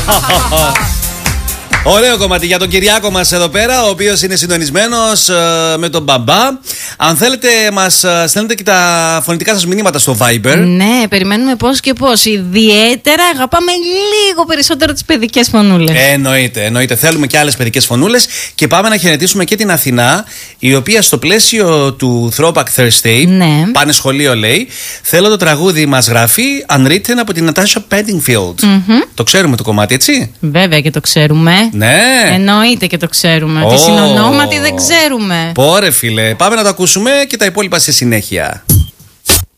Ωραίο κομμάτι για τον Κυριάκο μας εδώ πέρα, ο οποίος είναι συντονισμένος με τον μπαμπά. Αν θέλετε, μας στέλνετε και τα φωνητικά σας μηνύματα στο Viber. Ναι, περιμένουμε πώς και πώς. Ιδιαίτερα αγαπάμε λίγο περισσότερο τις παιδικές φωνούλες. Εννοείται. Θέλουμε και άλλες παιδικές φωνούλες. Και πάμε να χαιρετήσουμε και την Αθηνά, η οποία στο πλαίσιο του Throwback Thursday, ναι, πάνε σχολείο λέει, θέλω το τραγούδι μας γράφει Unwritten από την Natasha Bedingfield. Το ξέρουμε το κομμάτι, έτσι? Βέβαια και το ξέρουμε. Ναι. Εννοείται και το ξέρουμε. Τη συνονόματι δεν ξέρουμε. Πόρε φίλε, πάμε να το ακούσουμε και τα υπόλοιπα σε συνέχεια.